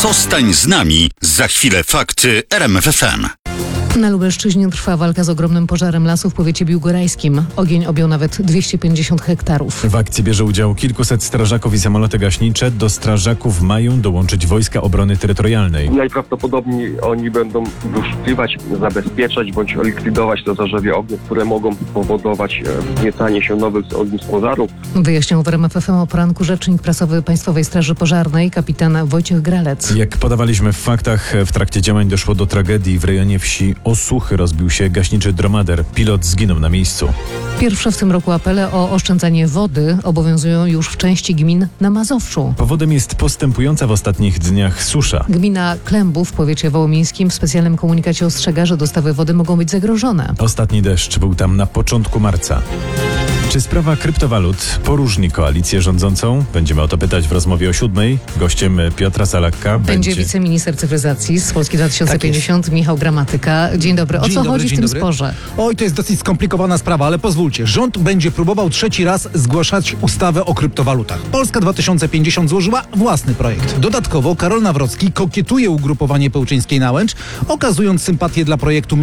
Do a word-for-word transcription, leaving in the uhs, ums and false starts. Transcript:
Zostań z nami. Za chwilę fakty R M F F M. Na Lubelszczyźnie trwa walka z ogromnym pożarem lasu w powiecie biłgorajskim. Ogień objął nawet dwieście pięćdziesiąt hektarów. W akcji bierze udział kilkuset strażaków i samoloty gaśnicze. Do strażaków mają dołączyć Wojska Obrony Terytorialnej. Najprawdopodobniej oni będą wyszukiwać, zabezpieczać bądź likwidować te zarzewie ognia, które mogą powodować wzniecanie się nowych ognisk pożarów. Wyjaśniał w R M F F M o poranku rzecznik prasowy Państwowej Straży Pożarnej, kapitan Wojciech Gralec. Jak podawaliśmy w faktach, w trakcie działań doszło do tragedii w rejonie wsi Osuchy. Rozbił się gaśniczy dromader. Pilot zginął na miejscu. Pierwsze w tym roku apele o oszczędzanie wody obowiązują już w części gmin na Mazowszu. Powodem jest postępująca w ostatnich dniach susza. Gmina Klębów w powiecie wołomińskim w specjalnym komunikacie ostrzega, że dostawy wody mogą być zagrożone. Ostatni deszcz był tam na początku marca. Czy sprawa kryptowalut poróżni koalicję rządzącą? Będziemy o to pytać w rozmowie o siódmej. Gościem Piotra Salakka będzie, będzie wiceminister cyfryzacji z Polski dwa tysiące pięćdziesiąt, tak Michał Gramatyka. Dzień dobry. O dzień co dobry, chodzi w tym dobry. sporze? Oj, to jest dosyć skomplikowana sprawa, ale pozwólcie. Rząd będzie próbował trzeci raz zgłaszać ustawę o kryptowalutach. Polska dwa tysiące pięćdziesiąt złożyła własny projekt. Dodatkowo Karol Nawrocki kokietuje ugrupowanie Pełczyńskiej na Łęcz, okazując sympatię dla projektu